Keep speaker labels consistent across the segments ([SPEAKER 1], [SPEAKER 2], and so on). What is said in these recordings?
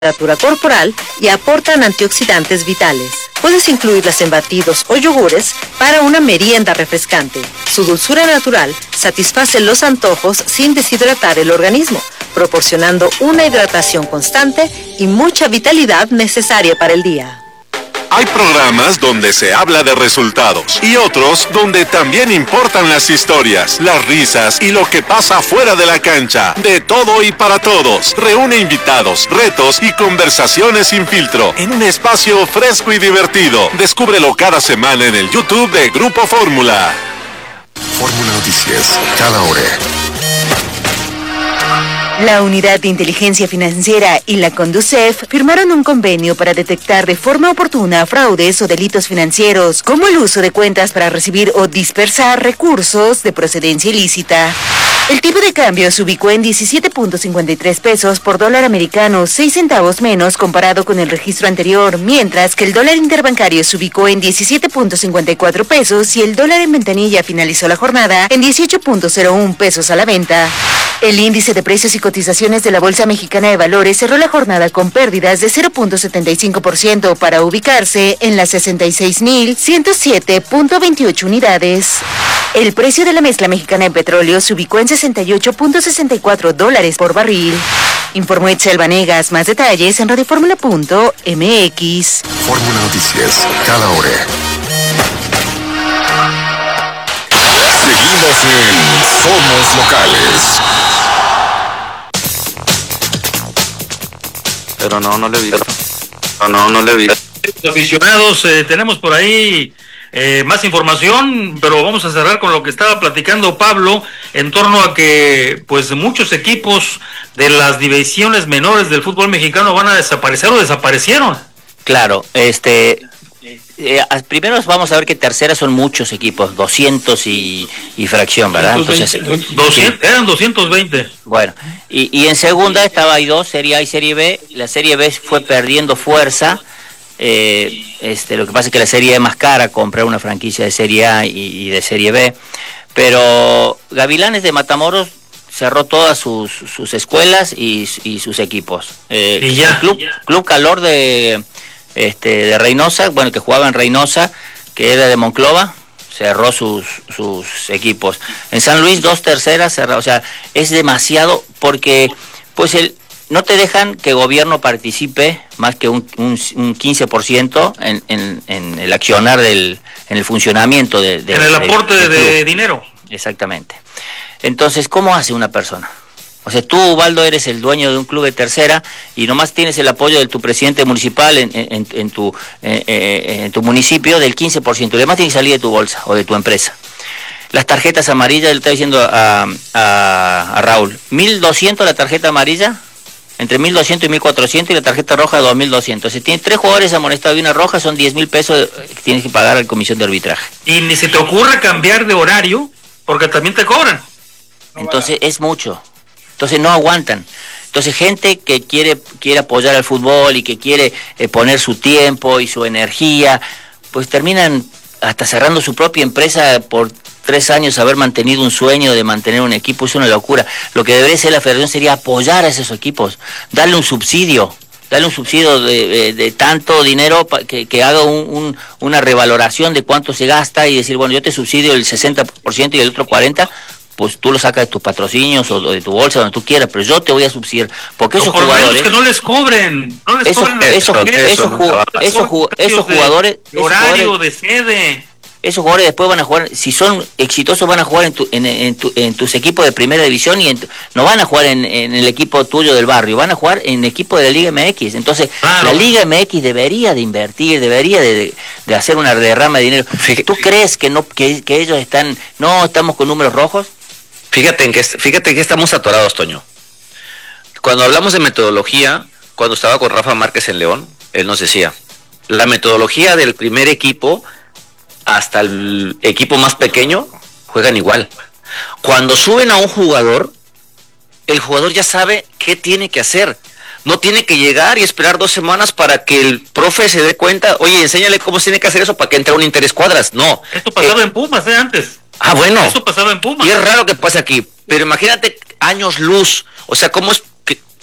[SPEAKER 1] temperatura corporal y aportan antioxidantes vitales. Puedes incluirlas en batidos o yogures para una merienda refrescante. Su dulzura natural satisface los antojos sin deshidratar el organismo, proporcionando una hidratación constante y mucha vitalidad necesaria para el día.
[SPEAKER 2] Hay programas donde se habla de resultados y otros donde también importan las historias, las risas y lo que pasa fuera de la cancha. De todo y para todos. Reúne invitados, retos y conversaciones sin filtro en un espacio fresco y divertido. Descúbrelo cada semana en el YouTube de Grupo Fórmula.
[SPEAKER 3] Fórmula Noticias, cada hora.
[SPEAKER 4] La Unidad de Inteligencia Financiera y la Conducef firmaron un convenio para detectar de forma oportuna fraudes o delitos financieros, como el uso de cuentas para recibir o dispersar recursos de procedencia ilícita. El tipo de cambio se ubicó en 17.53 pesos por dólar americano, 6 centavos menos comparado con el registro anterior, mientras que el dólar interbancario se ubicó en 17.54 pesos y el dólar en ventanilla finalizó la jornada en 18.01 pesos a la venta. El índice de precios y cotizaciones de la Bolsa Mexicana de Valores cerró la jornada con pérdidas de 0.75% para ubicarse en las 66.107.28 unidades. El precio de la mezcla mexicana de petróleo se ubicó en $68.64 por barril. Informó Itzel Vanegas. Más detalles en radioformula.mx.
[SPEAKER 3] Fórmula Noticias, cada hora. Seguimos en Somos Locales.
[SPEAKER 5] Pero no le vi. No le vi.
[SPEAKER 6] Aficionados, tenemos por ahí más información, pero vamos a cerrar con lo que estaba platicando Pablo en torno a que pues muchos equipos de las divisiones menores del fútbol mexicano van a desaparecer o desaparecieron.
[SPEAKER 7] Claro, primero vamos a ver que tercera son muchos equipos, 200 y fracción, ¿verdad?
[SPEAKER 6] 220,
[SPEAKER 7] Entonces,
[SPEAKER 6] eran 220.
[SPEAKER 7] Bueno, y en segunda hay dos, Serie A y Serie B. La Serie B fue perdiendo fuerza. Lo que pasa es que la Serie A es más cara, comprar una franquicia de Serie A y de Serie B. Pero Gavilanes de Matamoros cerró todas sus escuelas y sus equipos.
[SPEAKER 6] Y ya.
[SPEAKER 7] Club Calor de Reynosa, bueno, que jugaba en Reynosa, que era de Monclova, cerró sus equipos. En San Luis, 2 terceras cerradas. O sea, es demasiado porque pues no te dejan que gobierno participe más que un 15% en el accionar en el funcionamiento en
[SPEAKER 6] el aporte de dinero.
[SPEAKER 7] Exactamente. Entonces, ¿cómo hace una persona? O sea, tú, Ubaldo, eres el dueño de un club de tercera y nomás tienes el apoyo de tu presidente municipal en tu municipio del 15%. Además tiene que salir de tu bolsa o de tu empresa. Las tarjetas amarillas, le estaba diciendo a Raúl, 1.200 la tarjeta amarilla, entre 1.200 y 1.400, y la tarjeta roja 2.200. Si tienes 3 jugadores amonestados y una roja, son 10.000 pesos que tienes que pagar a la comisión de arbitraje.
[SPEAKER 6] Y ni se te ocurra cambiar de horario, porque también te cobran.
[SPEAKER 7] Entonces es mucho. Entonces no aguantan. Entonces gente que quiere apoyar al fútbol y que quiere poner su tiempo y su energía, pues terminan hasta cerrando su propia empresa por 3 años haber mantenido un sueño de mantener un equipo. Es una locura. Lo que debería ser la federación sería apoyar a esos equipos, darle un subsidio de tanto dinero que haga una revaloración de cuánto se gasta y decir, bueno, yo te subsidio el 60% y el otro 40%, pues tú lo sacas de tus patrocinios o de tu bolsa, donde tú quieras, pero yo te voy a subsidiar, porque esos jugadores...
[SPEAKER 6] que no les cobren,
[SPEAKER 7] esos jugadores...
[SPEAKER 6] Horario de sede...
[SPEAKER 7] Esos jugadores después van a jugar, si son exitosos, van a jugar en tus equipos de primera división y no van a jugar en el equipo tuyo del barrio, van a jugar en equipo de la Liga MX. Entonces, claro, la Liga MX debería de invertir, debería de hacer una derrama de dinero. ¿Tú crees que ellos estamos con números rojos?
[SPEAKER 5] Fíjate que estamos atorados, Toño. Cuando hablamos de metodología, cuando estaba con Rafa Márquez en León, él nos decía, la metodología del primer equipo hasta el equipo más pequeño juegan igual. Cuando suben a un jugador, el jugador ya sabe qué tiene que hacer. No tiene que llegar y esperar 2 semanas para que el profe se dé cuenta, oye, enséñale cómo se tiene que hacer eso para que entre a un interescuadras. No.
[SPEAKER 6] Esto pasaba en Pumas, antes.
[SPEAKER 5] Ah, bueno.
[SPEAKER 6] Eso pasaba en Pumas.
[SPEAKER 5] Y es raro que pase aquí. Pero imagínate años luz. O sea, ¿cómo es que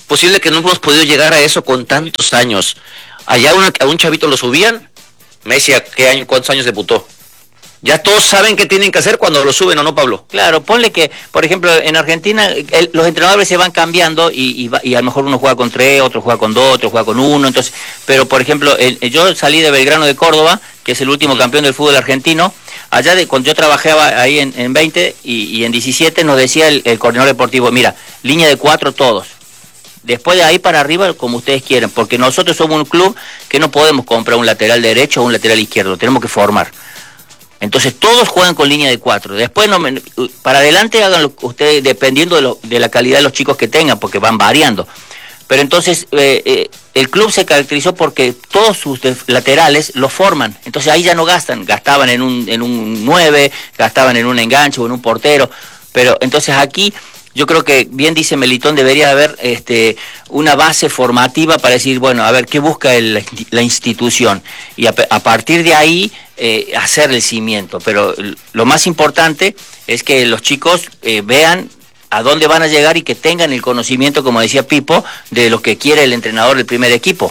[SPEAKER 5] posible que no hemos podido llegar a eso con tantos años? Allá a un chavito lo subían, Messi, ¿cuántos años debutó? Ya todos saben qué tienen que hacer cuando lo suben, ¿o no, Pablo?
[SPEAKER 7] Claro, ponle que, por ejemplo, en Argentina los entrenadores se van cambiando y a lo mejor uno juega con 3, otro juega con 2, otro juega con 1, entonces, pero por ejemplo, yo salí de Belgrano de Córdoba, que es el último campeón del fútbol argentino. Allá cuando yo trabajaba ahí en 20 y en 17 nos decía el coordinador deportivo, mira, línea de 4 todos. Después de ahí para arriba, como ustedes quieren, porque nosotros somos un club que no podemos comprar un lateral derecho o un lateral izquierdo, tenemos que formar. Entonces todos juegan con línea de 4. Después para adelante háganlo ustedes dependiendo de la calidad de los chicos que tengan, porque van variando. Pero entonces el club se caracterizó porque todos sus laterales los forman. Entonces ahí ya no gastaban en un 9, gastaban en un enganche o en un portero. Pero entonces aquí yo creo que, bien dice Melitón, debería haber una base formativa para decir, bueno, a ver, ¿qué busca la institución? Y a partir de ahí hacer el cimiento. Pero lo más importante es que los chicos vean a dónde van a llegar y que tengan el conocimiento, como decía Pipo, de lo que quiere el entrenador del primer equipo.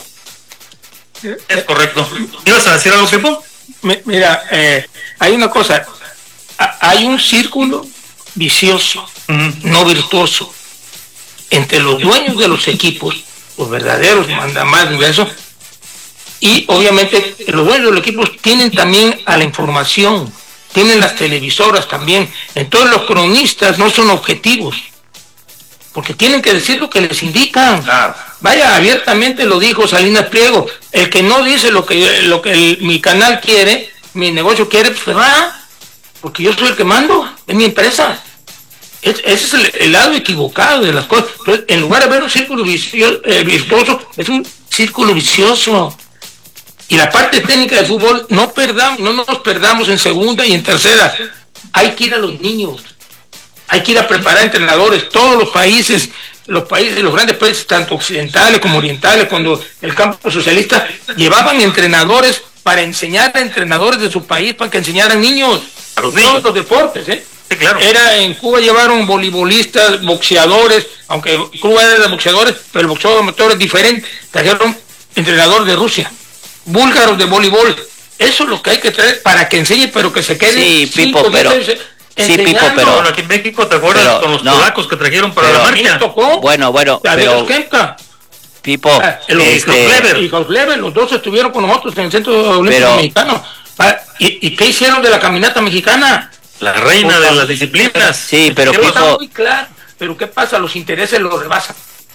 [SPEAKER 6] Es correcto. ¿Ibas a decir algo, Pipo?
[SPEAKER 8] Mira, hay una cosa, hay un círculo vicioso, no virtuoso, entre los dueños de los equipos, los verdaderos mandamás de eso, y obviamente los dueños de los equipos tienen también a la información, tienen las televisoras también. Entonces los cronistas no son objetivos, porque tienen que decir lo que les indican.
[SPEAKER 6] Claro.
[SPEAKER 8] Vaya, abiertamente lo dijo Salinas Pliego, el que no dice lo que mi canal quiere, mi negocio quiere, pues se va, porque yo soy el que mando, es mi empresa. Ese es el lado equivocado de las cosas. Entonces, en lugar de ver un círculo virtuoso, es un círculo vicioso. Y la parte técnica del fútbol, no nos perdamos en segunda y en tercera. Hay que ir a los niños, hay que ir a preparar entrenadores. Todos los países, los grandes países, tanto occidentales como orientales, cuando el campo socialista, llevaban entrenadores para enseñar a entrenadores de su país, para que enseñaran niños a los niños los deportes,
[SPEAKER 6] Sí, claro.
[SPEAKER 8] En Cuba llevaron voleibolistas, boxeadores, aunque Cuba era de boxeadores, pero el boxeo amateur es diferente. Trajeron entrenadores de Rusia, búlgaros de voleibol. Eso es lo que hay que traer para que enseñe, pero que se quede.
[SPEAKER 7] Sí, Pipo, pero
[SPEAKER 6] Bueno, aquí en México, ¿te acuerdas con los polacos que trajeron para la marcha?
[SPEAKER 7] Bueno, pero Pipo,
[SPEAKER 8] los Kleber, los dos estuvieron con nosotros en el Centro Olímpico Mexicano. ¿Y qué hicieron de la caminata mexicana?
[SPEAKER 6] La reina de las disciplinas.
[SPEAKER 7] Sí, pero
[SPEAKER 8] está muy claro. Pero ¿qué pasa? Los intereses los rebasan.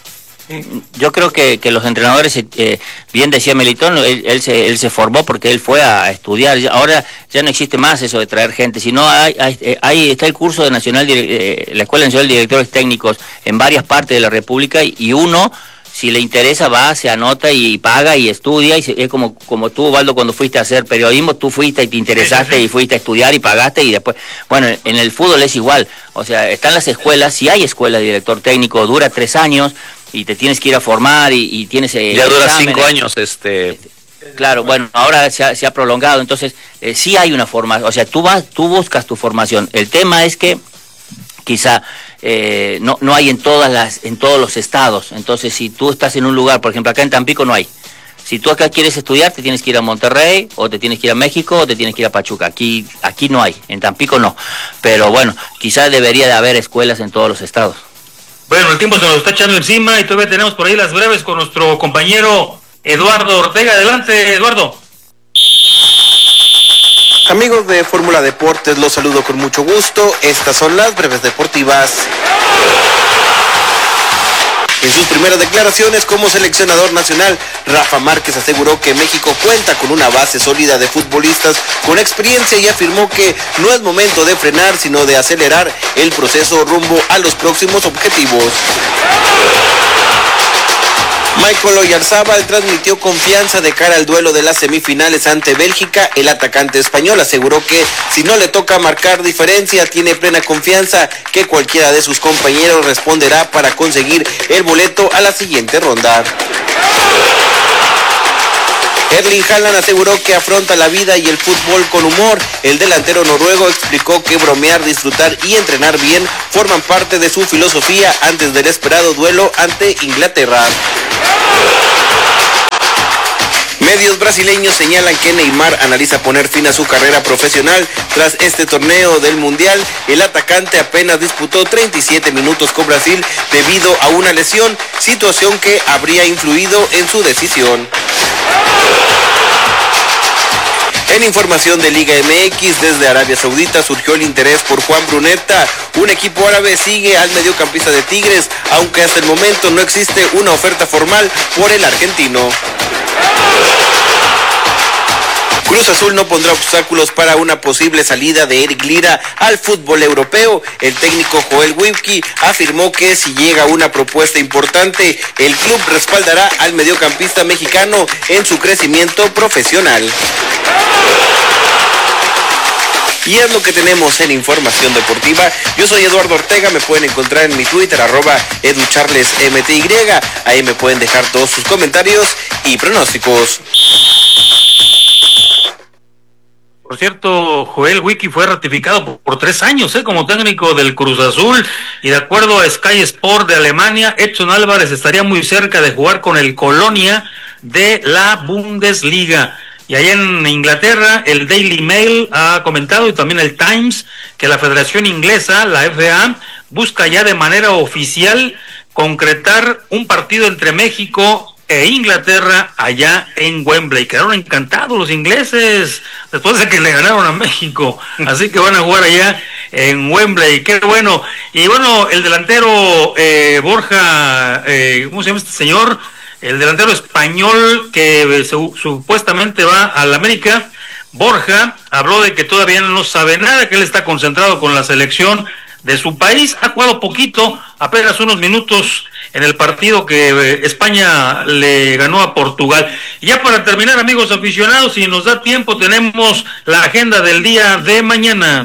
[SPEAKER 7] Yo creo que los entrenadores, bien decía Melitón, él se formó porque él fue a estudiar. Ahora ya no existe más eso de traer gente, sino ahí está el curso de la Escuela Nacional de Directores Técnicos en varias partes de la República, y uno, si le interesa, va, se anota y paga y estudia, y es como tú, Waldo, cuando fuiste a hacer periodismo, tú fuiste y te interesaste y fuiste a estudiar y pagaste, y después, bueno, en el fútbol es igual. O sea, están las escuelas, si hay escuela de director técnico, dura 3 años, y te tienes que ir a formar y tienes
[SPEAKER 5] ya dura 5 años
[SPEAKER 7] Claro, bueno, ahora se ha prolongado. Entonces sí hay una formación, o sea, tú buscas tu formación. El tema es que quizá no hay en todos los estados. Entonces, si tú estás en un lugar, por ejemplo, acá en Tampico no hay. Si tú acá quieres estudiar, te tienes que ir a Monterrey, o te tienes que ir a México, o te tienes que ir a Pachuca. Aquí no hay, en Tampico no. Pero bueno, quizás debería de haber escuelas en todos los estados.
[SPEAKER 6] Bueno, el tiempo se nos está echando encima y todavía tenemos por ahí las breves con nuestro compañero Eduardo Ortega. Adelante, Eduardo.
[SPEAKER 9] Amigos de Fórmula Deportes, los saludo con mucho gusto. Estas son las breves deportivas. En sus primeras declaraciones como seleccionador nacional, Rafa Márquez aseguró que México cuenta con una base sólida de futbolistas con experiencia y afirmó que no es momento de frenar, sino de acelerar el proceso rumbo a los próximos objetivos. Michael Oyarzabal transmitió confianza de cara al duelo de las semifinales ante Bélgica. El atacante español aseguró que si no le toca marcar diferencia, tiene plena confianza que cualquiera de sus compañeros responderá para conseguir el boleto a la siguiente ronda. Erling Haaland aseguró que afronta la vida y el fútbol con humor. El delantero noruego explicó que bromear, disfrutar y entrenar bien forman parte de su filosofía antes del esperado duelo ante Inglaterra. Medios brasileños señalan que Neymar analiza poner fin a su carrera profesional tras este torneo del Mundial. El atacante apenas disputó 37 minutos con Brasil debido a una lesión, situación que habría influido en su decisión. En información de Liga MX, desde Arabia Saudita surgió el interés por Juan Bruneta. Un equipo árabe sigue al mediocampista de Tigres, aunque hasta el momento no existe una oferta formal por el argentino. Cruz Azul no pondrá obstáculos para una posible salida de Eric Lira al fútbol europeo. El técnico Joel Wipke afirmó que si llega una propuesta importante, el club respaldará al mediocampista mexicano en su crecimiento profesional. Y es lo que tenemos en información deportiva. Yo soy Eduardo Ortega, me pueden encontrar en mi Twitter, @educharlesmty. Ahí me pueden dejar todos sus comentarios y pronósticos.
[SPEAKER 6] Por cierto, Joel Wipke fue ratificado por 3 años como técnico del Cruz Azul, y de acuerdo a Sky Sport de Alemania, Edson Álvarez estaría muy cerca de jugar con el Colonia de la Bundesliga. Y allá en Inglaterra, el Daily Mail ha comentado, y también el Times, que la Federación Inglesa, la FA, busca ya de manera oficial concretar un partido entre México e Inglaterra allá en Wembley. Quedaron encantados los ingleses después de que le ganaron a México, así que van a jugar allá en Wembley. Qué bueno. Y bueno, el delantero Borja, ¿cómo se llama este señor? El delantero español que supuestamente va al América, Borja, habló de que todavía no sabe nada, que él está concentrado con la selección de su país. Ha jugado poquito, apenas unos minutos en el partido que España le ganó a Portugal. Y ya para terminar, amigos aficionados, si nos da tiempo, tenemos la agenda del día de mañana.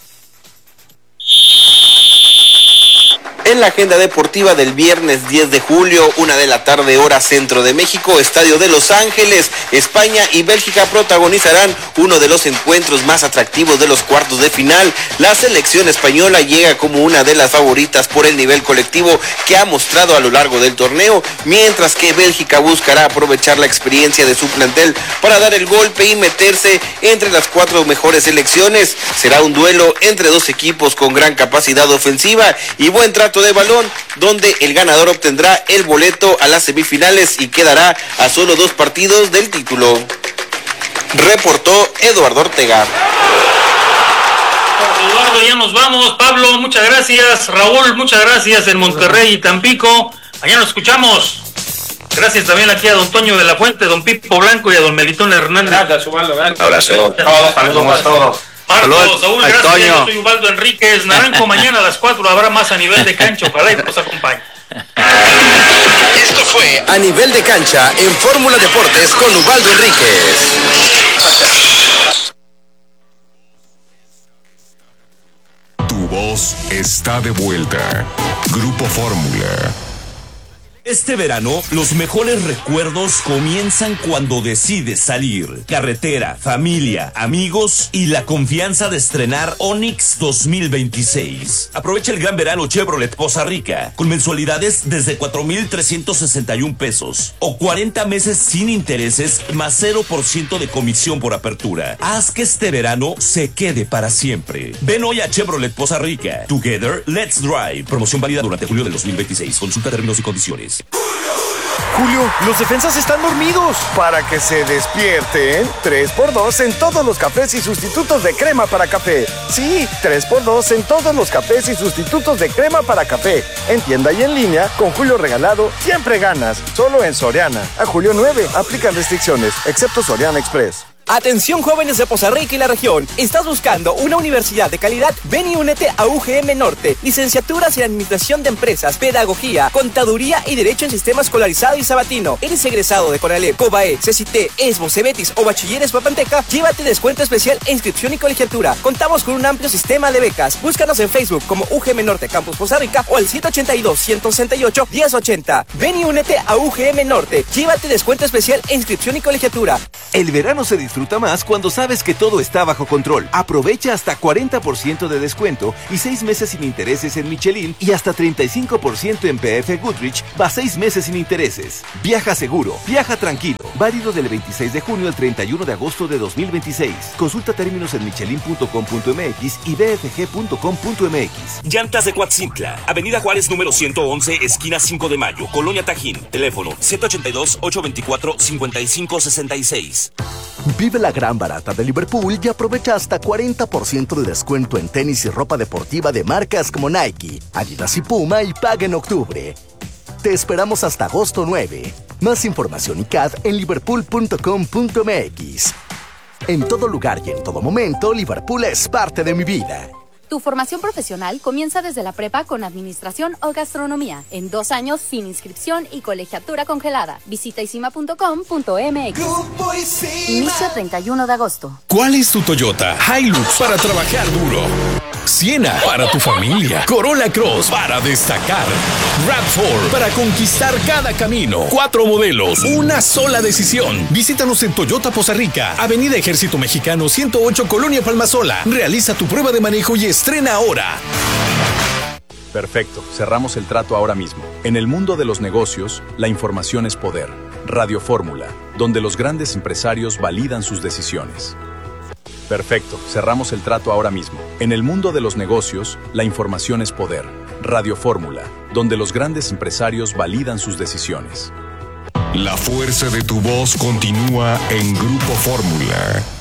[SPEAKER 9] En la agenda deportiva del viernes 10 de julio, 1:00 p.m, hora centro de México, Estadio de Los Ángeles, España y Bélgica protagonizarán uno de los encuentros más atractivos de los cuartos de final. La selección española llega como una de las favoritas por el nivel colectivo que ha mostrado a lo largo del torneo, mientras que Bélgica buscará aprovechar la experiencia de su plantel para dar el golpe y meterse entre las 4 mejores selecciones. Será un duelo entre dos equipos con gran capacidad ofensiva y buen trato de balón, donde el ganador obtendrá el boleto a las semifinales y quedará a solo 2 partidos del título. Reportó Eduardo Ortega.
[SPEAKER 6] Eduardo, ya nos vamos. Pablo, muchas gracias. Raúl, muchas gracias en Monterrey y Tampico. Allá nos escuchamos. Gracias también aquí a don Toño de la Fuente, don Pipo Blanco y a don Melitón Hernández.
[SPEAKER 8] Gracias, Ubaldo.
[SPEAKER 5] Abrazo.
[SPEAKER 8] Saludos a todos.
[SPEAKER 6] Marcos, Saúl, gracias. Yo soy Ubaldo Enríquez. Naranjo, mañana a las 4 habrá más a nivel de cancha. Ojalá y nos acompañe.
[SPEAKER 3] Esto fue A Nivel de Cancha en Fórmula Deportes con Ubaldo Enríquez. Tu voz está de vuelta. Grupo Fórmula.
[SPEAKER 10] Este verano, los mejores recuerdos comienzan cuando decides salir. Carretera, familia, amigos y la confianza de estrenar Onix 2026. Aprovecha el gran verano Chevrolet Poza Rica con mensualidades desde 4,361 pesos o 40 meses sin intereses más 0% de comisión por apertura. Haz que este verano se quede para siempre. Ven hoy a Chevrolet Poza Rica. Together, let's drive. Promoción válida durante julio del 2026. Consulta términos y condiciones.
[SPEAKER 11] Julio, los defensas están dormidos. Para que se despierten, 3x2 en todos los cafés y sustitutos de crema para café. Sí, 3x2 en todos los cafés y sustitutos de crema para café. En tienda y en línea, con Julio regalado, siempre ganas. Solo en Soriana. A julio 9, aplican restricciones, excepto Soriana Express.
[SPEAKER 12] Atención jóvenes de Poza Rica y la región. ¿Estás buscando una universidad de calidad? Ven y únete a UGM Norte. Licenciaturas en Administración de Empresas, Pedagogía, Contaduría y Derecho en Sistema Escolarizado y Sabatino. ¿Eres egresado de CONALEP, COBAE, CECITE, ESMO, CEBETIS o Bachilleres Papanteca? Llévate descuento especial en inscripción y colegiatura. Contamos con un amplio sistema de becas. Búscanos en Facebook como UGM Norte Campus Poza Rica o al 182-168-1080. Ven y únete a UGM Norte. Llévate descuento especial en inscripción y colegiatura.
[SPEAKER 13] El verano se disfruta más cuando sabes que todo está bajo control. Aprovecha hasta 40% de descuento y 6 meses sin intereses en Michelin y hasta 35% en PF Goodrich, va 6 meses sin intereses. Viaja seguro, viaja tranquilo. Válido del 26 de junio al 31 de agosto de 2026. Consulta términos en michelin.com.mx y bfg.com.mx.
[SPEAKER 10] Llantas de Coatzintla, Avenida Juárez número 111, esquina 5 de Mayo, Colonia Tajín. Teléfono 782-824-5566.
[SPEAKER 14] Vive la gran barata de Liverpool y aprovecha hasta 40% de descuento en tenis y ropa deportiva de marcas como Nike, Adidas y Puma y paga en octubre. Te esperamos hasta agosto 9. Más información y CAD en liverpool.com.mx. En todo lugar y en todo momento, Liverpool es parte de mi vida.
[SPEAKER 15] Tu formación profesional comienza desde la prepa con administración o gastronomía. En 2 años sin inscripción y colegiatura congelada. Visita isima.com.mx. Inicio 31 de agosto.
[SPEAKER 16] ¿Cuál es tu Toyota? Hilux para trabajar duro. Siena para tu familia. Corolla Cross para destacar. RAV4 para conquistar cada camino. 4 modelos, una sola decisión. Visítanos en Toyota Poza Rica, Avenida Ejército Mexicano 108, Colonia Palmasola. Realiza tu prueba de manejo y estrena ahora.
[SPEAKER 17] Perfecto, cerramos el trato ahora mismo. En el mundo de los negocios, la información es poder. Radio Fórmula, donde los grandes empresarios validan sus decisiones. Perfecto, cerramos el trato ahora mismo. En el mundo de los negocios, la información es poder. Radio Fórmula, donde los grandes empresarios validan sus decisiones.
[SPEAKER 16] La fuerza de tu voz continúa en Grupo Fórmula.